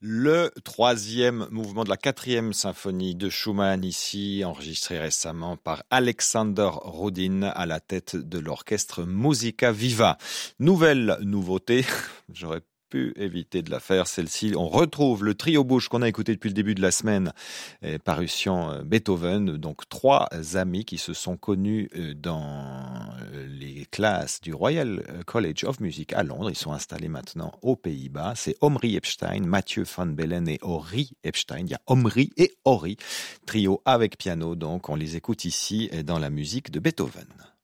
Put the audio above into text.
Le troisième mouvement de la quatrième symphonie de Schumann, ici enregistré récemment par Alexander Rudin à la tête de l'orchestre Musica Viva. Nouvelle nouveauté, j'aurais pu éviter de la faire, celle-ci. On retrouve le trio Busch qu'on a écouté depuis le début de la semaine, parution Beethoven. Donc trois amis qui se sont connus dans les classes du Royal College of Music à Londres. Ils sont installés maintenant aux Pays-Bas. C'est Omri Epstein, Mathieu van Bellen et Ori Epstein. Il y a Omri et Ori, trio avec piano. Donc on les écoute ici dans la musique de Beethoven.